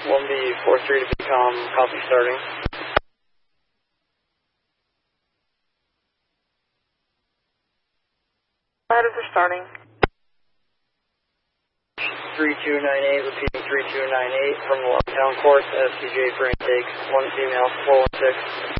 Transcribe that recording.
1B43 to become copy starting. Ladder for starting. 3298, repeating 3298 from the Lockdown course, SCJ for intake, 1 female, 416.